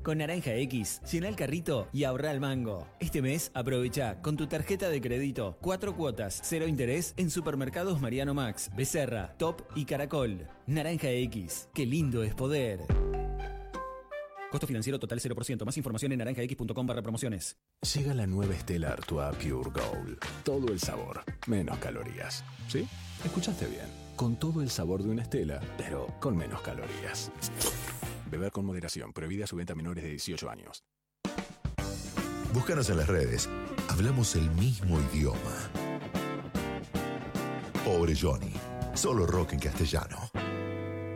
Con Naranja X, llena el carrito y ahorra el mango. Este mes, aprovecha con tu tarjeta de crédito 4 cuotas, 0 interés en supermercados Mariano Max, Becerra, Top y Caracol. Naranja X, qué lindo es poder. Costo financiero total 0%. Más información en naranjax.com/promociones. Llega la nueva Stella Artois Pure Gold. Todo el sabor, menos calorías. ¿Sí? Escuchaste bien. Con todo el sabor de una Stella, pero con menos calorías. Beber con moderación. Prohibida su venta a menores de 18 años. Búscanos en las redes. Hablamos el mismo idioma. Pobre Johnny. Solo rock en castellano.